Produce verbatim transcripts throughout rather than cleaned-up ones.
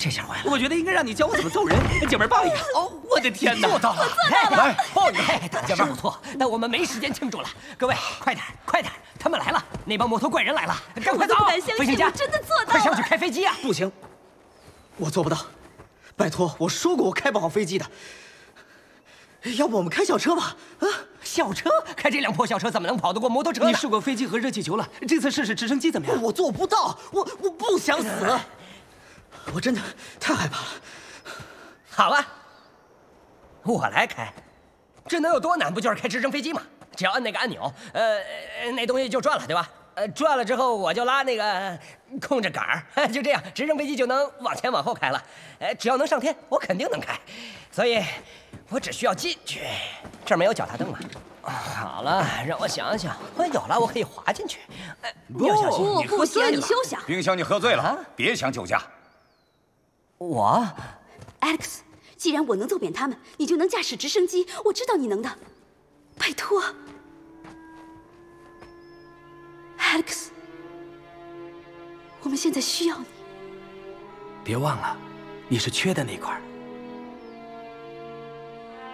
这下坏了！ 我觉得应该让你教我怎么揍人，姐们抱一个。哦，我的天哪！ 做到了， 我做到了！ 来，抱你！大家不错，但我们没时间庆祝了。各位，快点，快点！他们来了，那帮摩托怪人来了，赶快走！ 不敢相信， 飞行家， 我真的做到了！ 快上去开飞机啊！ 不行，我做不到。拜托，我说过我开不好飞机的。要不我们开校车吧？啊， 校车？开这辆破校车怎么能跑得过摩托车呢？ 你试过飞机和热气球了，这次试试直升机怎么样？我做不到，我我不想死，我真的太害怕了。 好吧，我来开，这能有多难？不就是开直升飞机吗？只要按那个按钮，呃，那东西就转了，对吧？呃，转了之后我就拉那个控制杆儿，就这样，直升飞机就能往前往后开了。呃，只要能上天，我肯定能开。所以，我只需要进去。这儿没有脚踏凳吗？好了，让我想想。我有了，我可以滑进去。呃，你要小心。 不不行，你休想！ 冰箱，你喝醉了， 啊、 别想酒驾。 我 ，Alex， 既然我能揍扁他们，你就能驾驶直升机。我知道你能的，拜托。Alex， 我们现在需要你。 别忘了，你是缺的那块。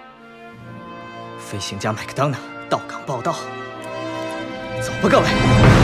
飞行家麦克当娜到岗报道。走吧，各位。